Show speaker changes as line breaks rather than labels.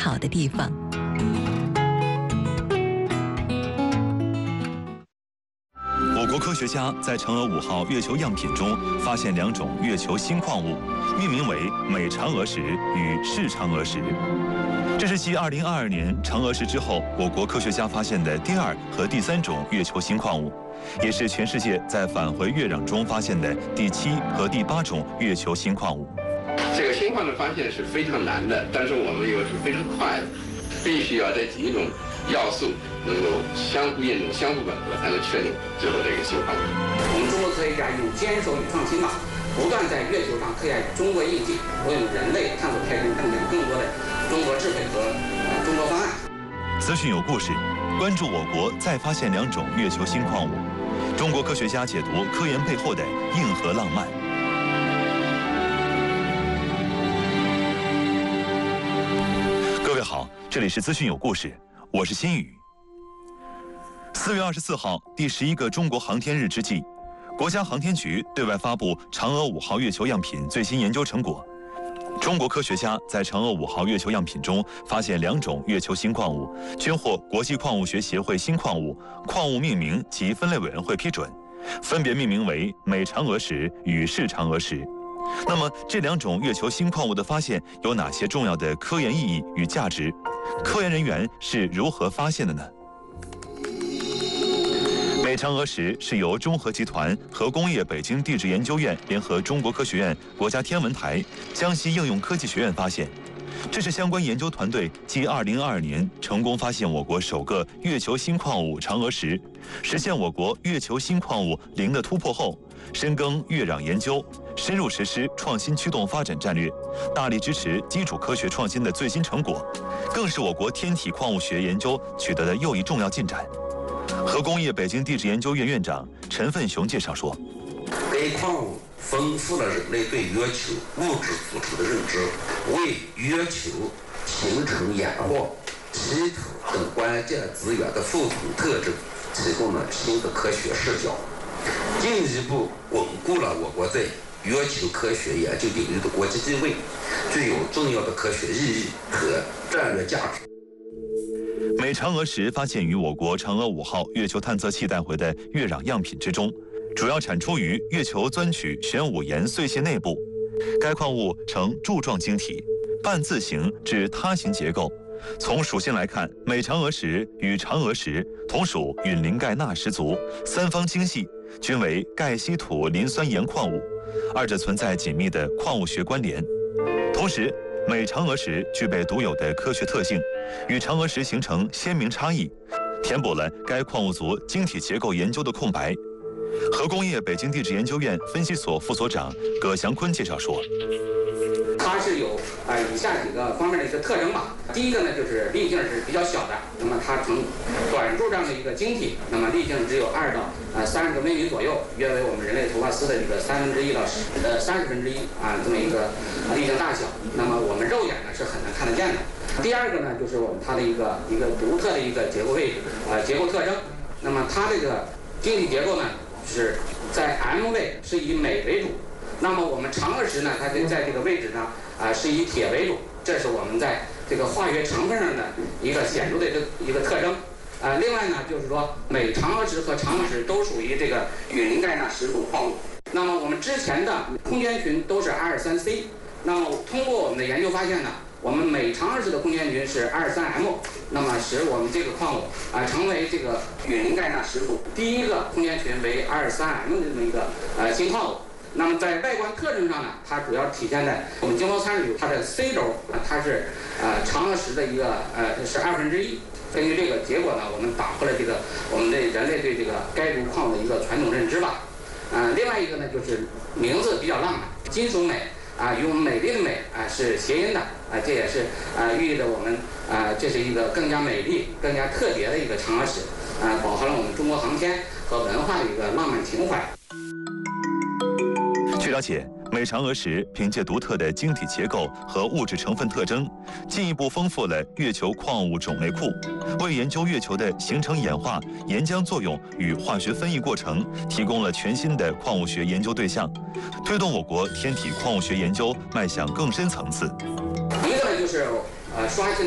好的地方。
我国科学家在嫦娥5号月球样品中发现2种月球新矿物，命名为美嫦娥石与视嫦娥石。这是继2022年嫦娥石之后，我国科学家发现的第2和第3种月球新矿物，也是全世界在返回月壤中发现的第7和第8种月球新矿物。
这个新矿的发现是非常难的，但是我们又是非常快的，必须要这几种要素能够相互验证、相互吻合，才能确定最后这个新矿物。
我们中国科学家用坚守与创新吧，不断在月球上刻下中国印记，为我们人类探索太空贡献更多的中国智慧和中国方案。
资讯有故事，关注我国再发现2种月球新矿物，中国科学家解读科研背后的硬核浪漫。各位好，这里是资讯有故事，我是新宇。4月24号，第11个中国航天日之际，国家航天局对外发布嫦娥5号月球样品最新研究成果。中国科学家在嫦娥5号月球样品中发现2种月球新矿物，均获国际矿物学协会新矿物矿物命名及分类委员会批准，分别命名为美嫦娥石与视嫦娥石。那么，这2种月球新矿物的发现有哪些重要的科研意义与价值？科研人员是如何发现的呢？美嫦娥石是由中核集团和工业北京地质研究院联合中国科学院、国家天文台、江西应用科技学院发现。这是相关研究团队继2022年成功发现我国首个月球新矿物嫦娥石，实现我国月球新矿物零的突破后，深耕月壤研究，深入实施创新驱动发展战略，大力支持基础科学创新的最新成果，更是我国天体矿物学研究取得的又一重要进展。核工业北京地质研究院院长陈奋雄介绍说，
该矿物丰富了人类对月球物质组成的认知，为月球形成氧化、稀土等关键资源的复存特征提供了新的科学视角，进一步巩固了我国在月球科学研究领域的国际地位，具有重要的科学意义和战略价值。
美嫦娥石发现于我国嫦娥5号月球探测器带回的月壤样品之中，主要产出于月球钻取玄武岩碎屑内部。该矿物呈柱状晶体，半字形至他形结构。从属性来看，美嫦娥石与嫦娥石同属陨磷钙钠石族，三方晶系，均为钙稀土磷酸盐矿物，二者存在紧密的矿物学关联。同时，美嫦娥石具备独有的科学特性，与嫦娥石形成鲜明差异，填补了该矿物族晶体结构研究的空白。核工业北京地质研究院分析所副所长葛祥坤介绍说，
它是有以下几个方面的一个特征吧。第一个呢，就是粒径是比较小的，那么它呈短柱状的一个晶体，那么粒径只有2到30微米左右，约为我们人类头发丝的这个1/3到1/30这么一个粒径大小。那么我们肉眼呢是很难看得见的。第二个呢，就是我们它的一个独特的一个结构位置结构特征。那么它这个晶体结构呢是在 M 位是以镁为主。那么我们嫦娥石呢，它在这个位置上是以铁为主，这是我们在这个化学成分上的一个显著的一个特征。另外呢，就是说美嫦娥石和嫦娥石都属于这个陨磷钙钠石种矿物。那么我们之前的空间群都是23C， 那么通过我们的研究发现呢，我们美嫦娥石的空间群是23M， 那么使我们这个矿物成为这个陨磷钙钠石种第一个空间群为23M 的这么一个新矿物。那么在外观特征上呢，它主要体现在我们经贸参数，它的 C 轴它是嫦娥石的一个是1/2。根据这个结果呢，我们打破了这个我们的人类对这个该族矿物的一个传统认知吧。另外一个呢，就是名字比较浪漫，金属镁与我们美丽的美是谐音的这也是寓意着我们这是一个更加美丽、更加特别的一个嫦娥石，饱含了我们中国航天和文化的一个浪漫情怀。
据了解，美嫦娥石凭借独特的晶体结构和物质成分特征，进一步丰富了月球矿物种类库，为研究月球的形成演化、岩浆作用与化学分异过程提供了全新的矿物学研究对象，推动我国天体矿物学研究迈向更深层次。
一个呢就是刷新